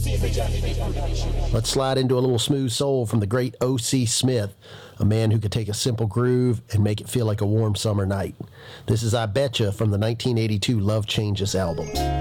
Let's slide into a little smooth soul from the great O.C. Smith, a man who could take a simple groove and make it feel like a warm summer night. This is I Betcha from the 1982 Love Changes album.